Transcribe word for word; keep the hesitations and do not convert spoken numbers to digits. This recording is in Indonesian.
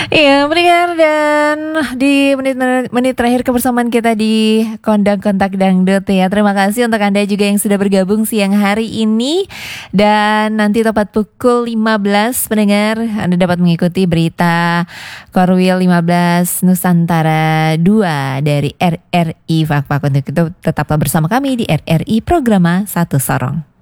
Iya, pendengar, dan di menit-menit terakhir kebersamaan kita di Kondang Kontak Dangdut ya. Terima kasih untuk Anda juga yang sudah bergabung siang hari ini. Dan nanti tepat pukul lima belas pendengar, Anda dapat mengikuti berita Korwil lima belas Nusantara dua dari R R I Fakfak. Untuk itu tetaplah bersama kami di R R I Programa Satu Sorong.